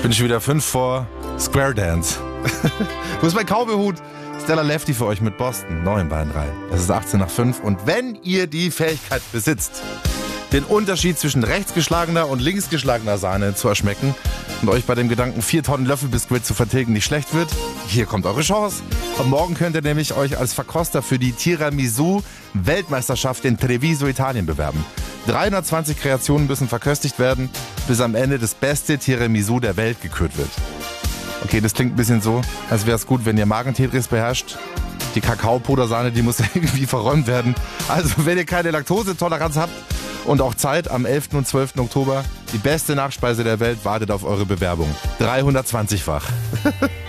Bin schon wieder 5 vor Square Dance. Wo ist mein Cowboy-Hut? Stella Lefty für euch mit Boston, neu in Bayern 3. Es ist 18 nach 5 und wenn ihr die Fähigkeit besitzt, den Unterschied zwischen rechtsgeschlagener und linksgeschlagener Sahne zu erschmecken und euch bei dem Gedanken 4 Tonnen Löffelbiskuit zu vertilgen nicht schlecht wird, hier kommt eure Chance. Am Morgen könnt ihr nämlich euch als Verkoster für die Tiramisu-Weltmeisterschaft in Treviso, Italien bewerben. 320 Kreationen müssen verköstigt werden, bis am Ende das beste Tiramisu der Welt gekürt wird. Okay, das klingt ein bisschen so, als wäre es gut, wenn ihr Magen-Tetris beherrscht. Die Kakaopudersahne, die muss irgendwie verräumt werden. Also, wenn ihr keine Laktosetoleranz habt und auch Zeit, am 11. und 12. Oktober, die beste Nachspeise der Welt wartet auf eure Bewerbung. 320-fach.